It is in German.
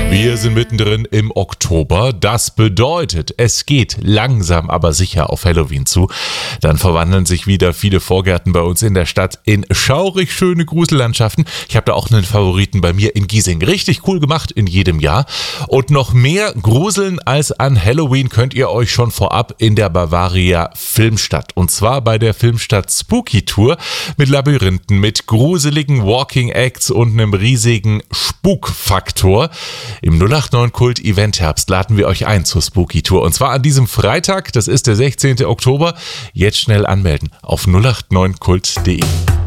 Wir sind mittendrin im Oktober. Das bedeutet, es geht langsam aber sicher auf Halloween zu. Dann verwandeln sich wieder viele Vorgärten bei uns in der Stadt in schaurig schöne Grusellandschaften. Ich habe da auch einen Favoriten bei mir in Giesing. Richtig cool gemacht in jedem Jahr. Und noch mehr Gruseln als an Halloween könnt ihr euch schon vorab in der Bavaria Filmstadt. Und zwar bei der Filmstadt Spooky Tour mit Labyrinthen, mit gruseligen Walking Acts und einem riesigen Spukfaktor. Im 089 Kult Event Herbst laden wir euch ein zur Spooky Tour. Und zwar an diesem Freitag, das ist der 16. Oktober. Jetzt schnell anmelden auf 089kult.de.